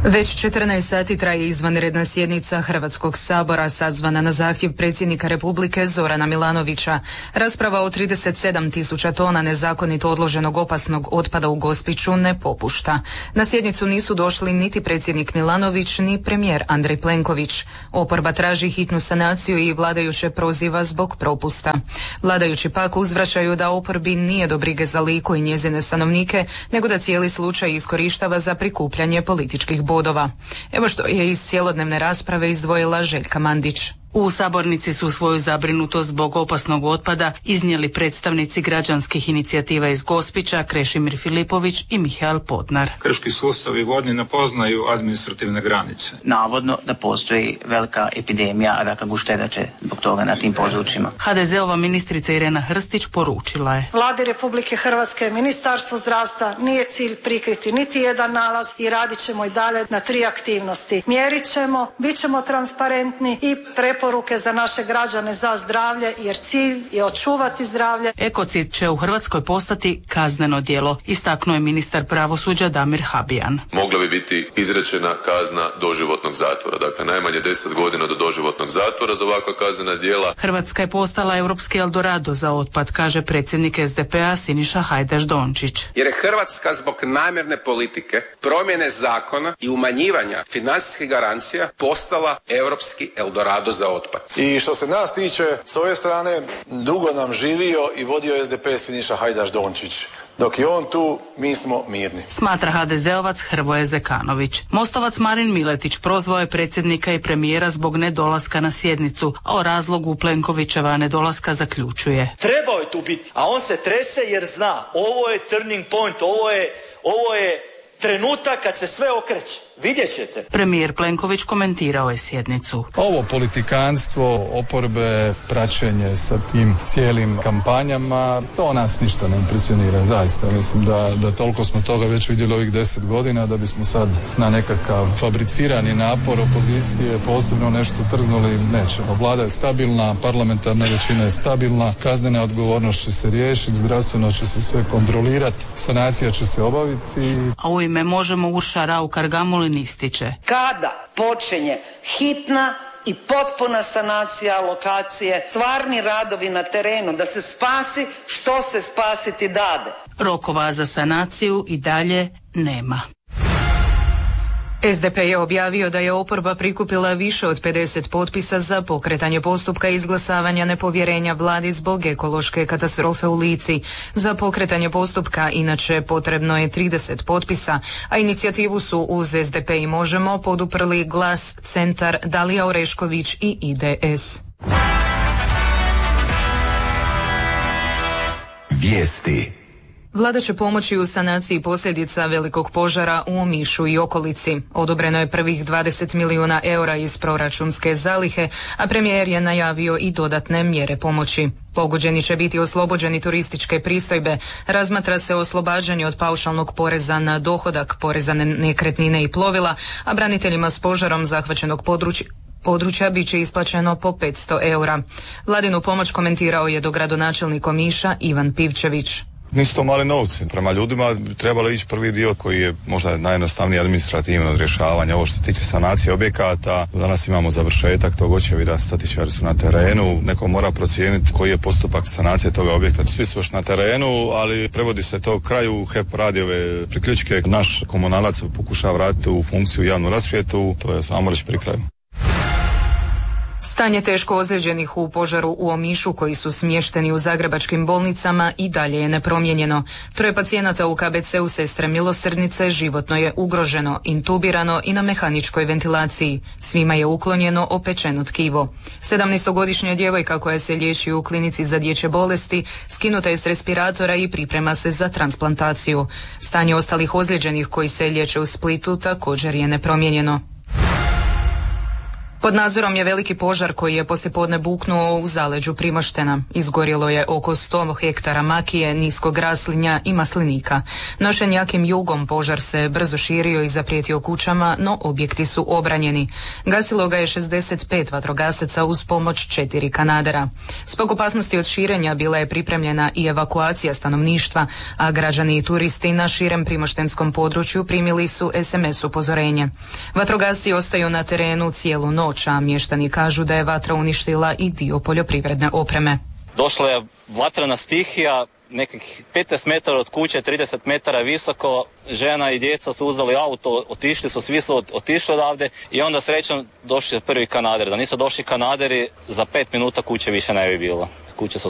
Već 14 sati traje izvanredna sjednica Hrvatskog sabora sazvana na zahtjev predsjednika Republike Zorana Milanovića. Rasprava o 37.000 tona nezakonito odloženog opasnog otpada u Gospiću ne popušta. Na sjednicu nisu došli niti predsjednik Milanović ni premijer Andrej Plenković. Oporba traži hitnu sanaciju i vladajuće proziva zbog propusta. Vladajući pak uzvraćaju da oporbi nije do brige za Liku i njezine stanovnike, nego da cijeli slučaj iskorištava za prikupljanje političkih bodova. Evo što je iz cjelodnevne rasprave izdvojila Željka Mandić. U sabornici su svoju zabrinutost zbog opasnog otpada iznijeli predstavnici građanskih inicijativa iz Gospića, Krešimir Filipović i Mihael Podnar. Krški sustavi vodni ne poznaju administrativne granice. Navodno da postoji velika epidemija raka gušterače zbog toga na tim područjima. HDZ-ova ministrica Irena Hrstić poručila je: Vladi Republike Hrvatske, Ministarstvo zdravstva nije cilj prikriti niti jedan nalaz i radit ćemo i dalje na 3 aktivnosti. Mjerit ćemo, bit ćemo transparentni i preporuke za naše građane za zdravlje, jer cilj je očuvati zdravlje. Ekocid će u Hrvatskoj postati kazneno djelo, istaknuo je ministar pravosuđa Damir Habijan. Mogla bi biti izrečena kazna doživotnog zatvora, dakle najmanje 10 godina do doživotnog zatvora za ovakva kaznena djela. Hrvatska je postala europski Eldorado za otpad, kaže predsjednik SDP-a Siniša Hajdaš Dončić. Jer je Hrvatska zbog namjerne politike, promjene zakona i umanjivanja financijskih garancija postala europski Eldorado za otpad. I što se nas tiče, s ove strane, dugo nam živio i vodio SDP Siniša Hajdaš Dončić. Dok je on tu, mi smo mirni. Smatra HDZ-ovac Hrvoje Zekanović. Mostovac Marin Miletić prozvao je predsjednika i premijera zbog nedolaska na sjednicu, a o razlogu Plenkovićeva nedolaska zaključuje: Trebao je tu biti, a on se trese jer zna, ovo je turning point, ovo je trenutak kad se sve okreće. Vidjet ćete. Premijer Plenković komentirao je sjednicu. Ovo politikanstvo, oporbe, praćenje sa tim cijelim kampanjama, to nas ništa ne impresionira, zaista. Mislim da toliko smo toga već vidjeli ovih 10 godina da bismo sad na nekakav fabricirani napor opozicije posebno nešto trznuli nećemo. Vlada je stabilna, parlamentarna većina je stabilna, kaznena odgovornost će se riješiti, zdravstveno će se sve kontrolirati, sanacija će se obaviti. A u ime Možemo Urša Raukar-Gamulin ističe: Kada počinje hitna i potpuna sanacija lokacije, stvarni radovi na terenu, da se spasi što se spasiti dade. Rokova za sanaciju i dalje nema. SDP je objavio da je oporba prikupila više od 50 potpisa za pokretanje postupka izglasavanja nepovjerenja vladi zbog ekološke katastrofe u Lici. Za pokretanje postupka inače potrebno je 30 potpisa, a inicijativu su uz SDP i Možemo poduprli Glas, Centar, Dalija Orešković i IDS. Vijesti. Vlada će pomoći u sanaciji posljedica velikog požara u Omišu i okolici. Odobreno je prvih 20 milijuna eura iz proračunske zalihe, a premijer je najavio i dodatne mjere pomoći. Pogođeni će biti oslobođeni turističke pristojbe, razmatra se oslobađanje od paušalnog poreza na dohodak, poreza na nekretnine i plovila, a braniteljima s požarom zahvaćenog područja bit će isplaćeno po 500 eura. Vladinu pomoć komentirao je dogradonačelnik Omiša Ivan Pivčević. Nisu to mali novci. Prema ljudima trebalo ići prvi dio koji je možda najjednostavniji administrativno rješavanje. Ovo što se tiče sanacije objekata, danas imamo završetak tog očevida, statičari su na terenu, neko mora procijeniti koji je postupak sanacije toga objekta. Svi su još na terenu, ali prevodi se to kraju. HEP radi ove priključke, naš komunalac pokušava vratiti u funkciju javnu rasvjetu, to je samo reći pri kraju. Stanje teško ozlijeđenih u požaru u Omišu koji su smješteni u zagrebačkim bolnicama i dalje je nepromijenjeno. 3 pacijenata u KBC-u Sestre Milosrdnice životno je ugroženo, intubirano i na mehaničkoj ventilaciji. Svima je uklonjeno opečeno tkivo. 17-godišnja djevojka koja se liječi u klinici za dječje bolesti skinuta je s respiratora i priprema se za transplantaciju. Stanje ostalih ozlijeđenih koji se liječe u Splitu također je nepromijenjeno. Pod nadzorom je veliki požar koji je poslijepodne buknuo u zaleđu Primoštena. Izgorjelo je oko 100 hektara makije, niskog raslinja i maslinika. Nošen jakim jugom požar se brzo širio i zaprijetio kućama, no objekti su obranjeni. Gasilo ga je 65 vatrogasaca uz pomoć 4 kanadera. Zbog opasnosti od širenja bila je pripremljena i evakuacija stanovništva, a građani i turisti na širem primoštenskom području primili su SMS upozorenje. Vatrogasci ostaju na terenu cijelu noć, a mještani kažu da je vatra uništila i dio poljoprivredne opreme. Došla je vatrena stihija, nekih 15 metara od kuće, 30 metara visoko, žena i djeca su uzeli auto, otišli su, svi su otišli odavde i onda srećom došli prvi kanader. Da nisu došli kanaderi, za 5 minuta kuće više ne bi bilo. Kuće su